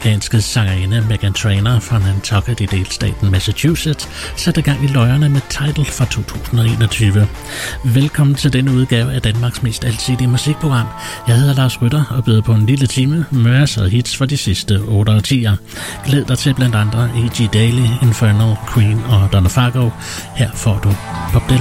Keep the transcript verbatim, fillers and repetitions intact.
amerikanske sangerinde Meghan Trainor fra Nantucket i delstaten Massachusetts satte gang i løjerne med Tidal fra to tusind og enogtyve. Velkommen til denne udgave af Danmarks mest alsidige musikprogram. Jeg hedder Lars Rytter og byder på en lille time mørse hits for de sidste otte årtier. Glæd dig til blandt andre E G Daily, Infernal, Queen og Donna Fargo. Her får du Bob Dylan.